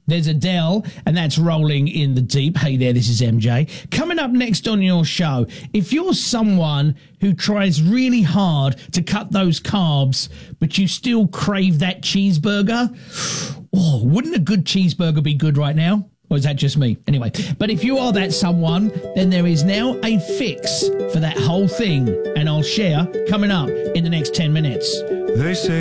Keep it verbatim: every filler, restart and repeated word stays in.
There's Adele, and that's Rolling in the Deep. Hey there, this is M J. Coming up next on your show, if you're someone who tries really hard to cut those carbs, but you still crave that cheeseburger, oh, wouldn't a good cheeseburger be good right now? Or is that just me? Anyway, but if you are that someone, then there is now a fix for that whole thing, and I'll share coming up in the next ten minutes. They say